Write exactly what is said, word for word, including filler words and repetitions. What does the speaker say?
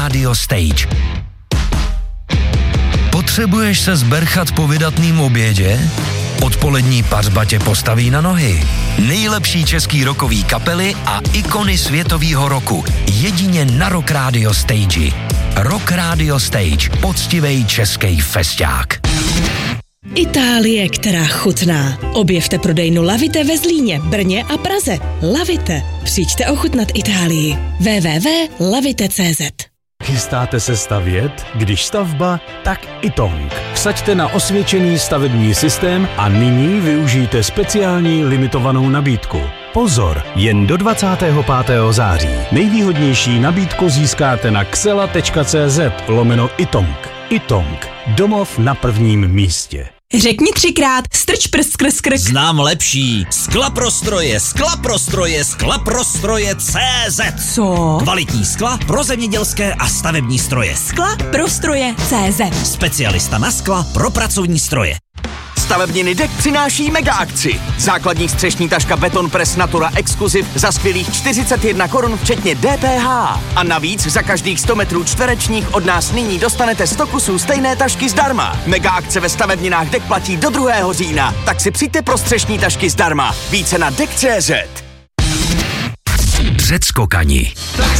Radio Stage. Potřebuješ se zberchat po vydatným obědě? Odpolední pařba tě postaví na nohy. Nejlepší český rockový kapely a ikony světovýho roku. Jedině na Rock Radio Stage. Rock Radio Stage. Poctivej český festiák. Itálie, která chutná. Objevte prodejnu Lavite ve Zlíně, Brně a Praze. Lavite. Přijďte ochutnat Itálii. w w w tečka lavite tečka c z. Chystáte se stavět? Když stavba, tak Itong. Vsaďte na osvědčený stavební systém a nyní využijte speciální limitovanou nabídku. Pozor, jen do dvacátého pátého září. Nejvýhodnější nabídku získáte na xela tečka c z lomeno Itong. Itong. Domov na prvním místě. Řekni třikrát, strč prst skrz krk. Znám lepší. Sklaprostroje, sklaprostroje, sklaprostroje C Z. Co? Kvalitní skla pro zemědělské a stavební stroje. Skla pro stroje C Z. Specialista na skla pro pracovní stroje. Stavebniny D E K přináší mega akci. Základní střešní taška Beton Press Natura Exclusive za skvělých čtyřicet jedna korun včetně D P H. A navíc za každých sto metrů čtverečních od nás nyní dostanete sto kusů stejné tašky zdarma. Mega akce ve stavebninách D E K platí do druhého října, tak si přijďte pro střešní tašky zdarma. Více na D E K tečka c z. Předskokani.